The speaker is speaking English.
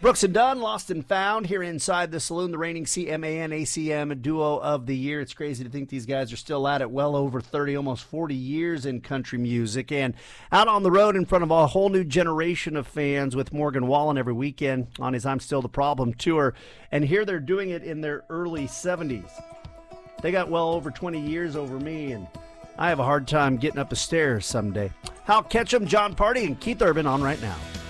Brooks and Dunn, Lost and Found, here inside the saloon, the reigning CMAN-ACM Duo of the Year. It's crazy to think these guys are still at it, well over 30, almost 40 years in country music, and out on the road in front of a whole new generation of fans with Morgan Wallen every weekend on his I'm Still the Problem tour. And here they're doing it in their early 70s. They got well over 20 years over me, and I have a hard time getting up the stairs someday. Hal Ketchum, John Party, and Keith Urban on right now.